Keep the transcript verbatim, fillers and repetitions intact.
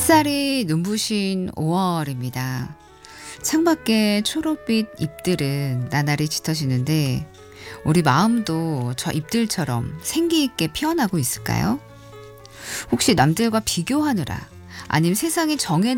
햇살이 눈부신 오월입니다. 창밖의 초록빛 잎들은 나날이 짙어지는데 우리 마음도 저 잎들처럼 생기 있게 피어나고 있을까요? 혹시 남들과 비교하느라 아님 세상이 정해